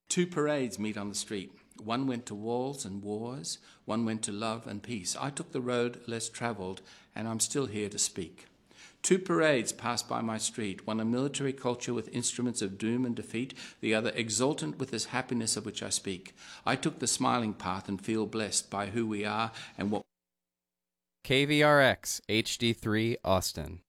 Two parades meet on the street. One went to walls and wars, one went to love and peace. I took the road less traveled, and I'm still here to speak. Two parades passed by my street, one a military culture with instruments of doom and defeat, the other exultant with this happiness of which I speak. I took the smiling path and feel blessed by who we are and what. KVRX HD3 Austin.